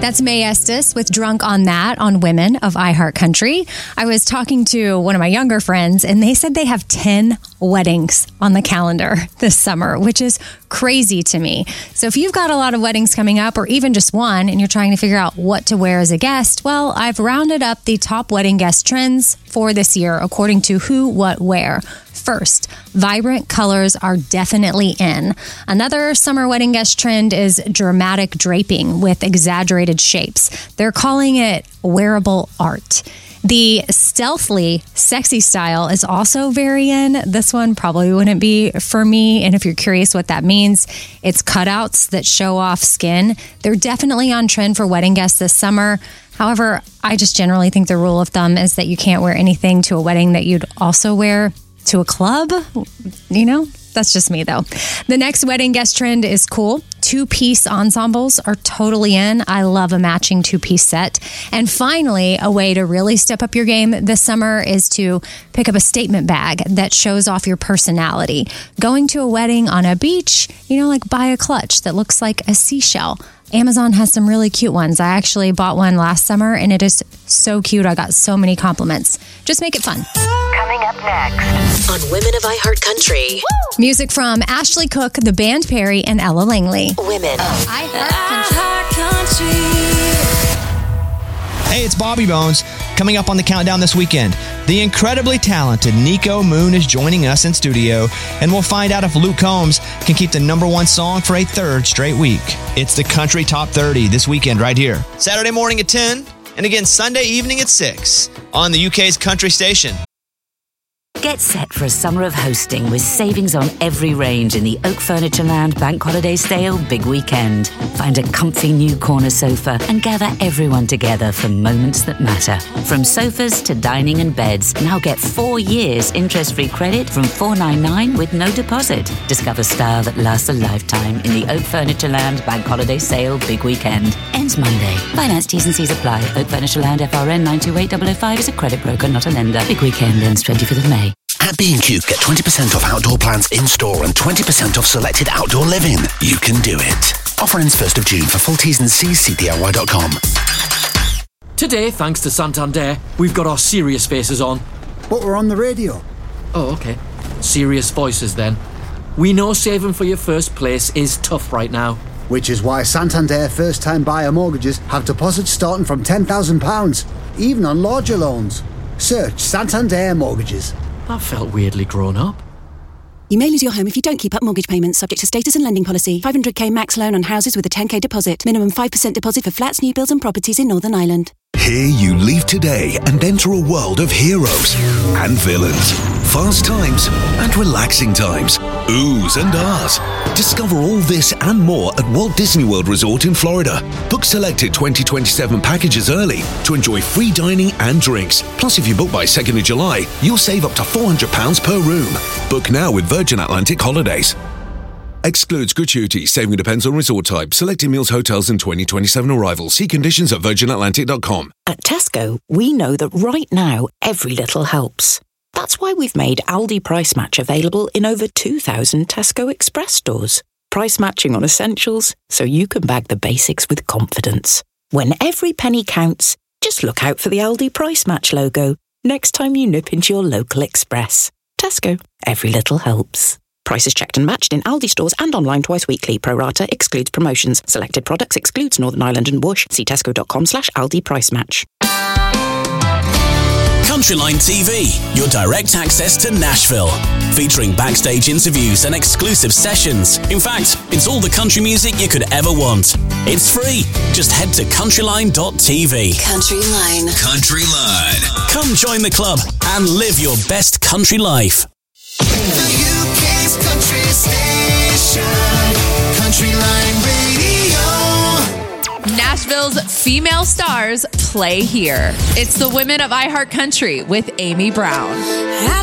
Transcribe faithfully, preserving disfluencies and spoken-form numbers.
That's Mae Estes with Drunk on That on Women of iHeartCountry. I was talking to one of my younger friends, and they said they have ten weddings on the calendar this summer, which is crazy to me. So if you've got a lot of weddings coming up, or even just one, and you're trying to figure out what to wear as a guest, well, I've rounded up the top wedding guest trends for this year according to Who, What, Where. First, vibrant colors are definitely in. Another summer wedding guest trend is dramatic draping with exaggerated shapes. They're calling it wearable art. The stealthily sexy style is also very in. This one probably wouldn't be for me. And if you're curious what that means, it's cutouts that show off skin. They're definitely on trend for wedding guests this summer. However, I just generally think the rule of thumb is that you can't wear anything to a wedding that you'd also wear to a club. You know, that's just me though. The next wedding guest trend is cool. Two-piece ensembles are totally in. I love a matching two-piece set. And finally, a way to really step up your game this summer is to pick up a statement bag that shows off your personality. Going to a wedding on a beach, you know, like buy a clutch that looks like a seashell. Amazon has some really cute ones. I actually bought one last summer, and it is so cute. I got so many compliments. Just make it fun. Coming up next on Women of iHeartCountry. Music from Ashley Cook, The Band Perry, and Ella Langley. Women of iHeartCountry. Hey, it's Bobby Bones. Coming up on the countdown this weekend, the incredibly talented Nico Moon is joining us in studio, and we'll find out if Luke Combs can keep the number one song for a third straight week. It's the Country Top thirty this weekend right here. Saturday morning at ten, and again Sunday evening at six on the U K's country station. Get set for a summer of hosting with savings on every range in the Oak Furnitureland Bank Holiday Sale Big Weekend. Find a comfy new corner sofa and gather everyone together for moments that matter. From sofas to dining and beds, now get four years interest-free credit from four ninety-nine with no deposit. Discover style that lasts a lifetime in the Oak Furnitureland Bank Holiday Sale Big Weekend. Ends Monday. Finance T's and C's apply. Oak Furnitureland F R N nine two eight zero zero five is a credit broker, not a lender. Big Weekend ends twenty-fifth of May. At B and Q, get twenty percent off outdoor plants in-store and twenty percent off selected outdoor living. You can do it. Offer ends first of June. For full T's and C's, see D I Y dot com. Today, thanks to Santander, we've got our serious faces on. But we're on the radio. Oh, okay. Serious voices then. We know saving for your first place is tough right now. Which is why Santander first-time buyer mortgages have deposits starting from ten thousand pounds, even on larger loans. Search Santander Mortgages. That felt weirdly grown up. You may lose your home if you don't keep up mortgage payments, subject to status and lending policy. five hundred k max loan on houses with a ten k deposit. Minimum five percent deposit for flats, new builds and properties in Northern Ireland. Here you leave today and enter a world of heroes and villains, fast times and relaxing times, oohs and ahs. Discover all this and more at Walt Disney World Resort in Florida. Book selected twenty twenty-seven packages early to enjoy free dining and drinks. Plus, if you book by second of July, you'll save up to four hundred pounds per room. Book now with Virgin Atlantic Holidays. Excludes gratuity. Saving depends on resort type. Selected meals, hotels and twenty twenty-seven arrivals. See conditions at virgin atlantic dot com. At Tesco, we know that right now, every little helps. That's why we've made Aldi Price Match available in over two thousand Tesco Express stores. Price matching on essentials, so you can bag the basics with confidence. When every penny counts, just look out for the Aldi Price Match logo next time you nip into your local Express. Tesco, every little helps. Prices checked and matched in Aldi stores and online twice weekly. Pro rata excludes promotions. Selected products excludes Northern Ireland and Whoosh. See tesco.com slash Aldi Price Match. Countryline T V, your direct access to Nashville. Featuring backstage interviews and exclusive sessions. In fact, it's all the country music you could ever want. It's free. Just head to countryline dot t v. Countryline. Countryline. Come join the club and live your best country life. The U K's country station, Countryline Radio. Nashville's female stars play here. It's the Women of iHeartCountry with Amy Brown.